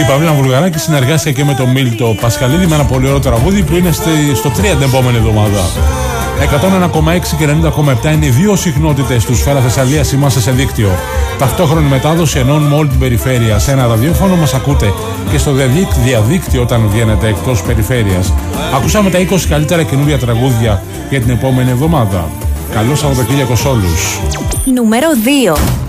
Παυλίνα Βουλγαράκη συνεργάστηκε και με τον Μίλτο Πασχαλίδη με ένα πολύ ωραίο τραγούδι που είναι στο 3 την επόμενη εβδομάδα. 101,6 και 90,7 είναι οι δύο συχνότητες του Σφαίρα Θεσσαλίας. Είμαστε σε δίκτυο. Ταυτόχρονη μετάδοση ενώνουμε όλη την περιφέρεια. Σε ένα ραδιόφωνο μας ακούτε και στο διαδίκτυο όταν βγαίνετε εκτός περιφέρειας. Ακούσαμε τα 20 καλύτερα καινούργια τραγούδια για την επόμενη εβδομάδα. Καλό Σαββατοκύριακο σε όλους. Νούμερο 2.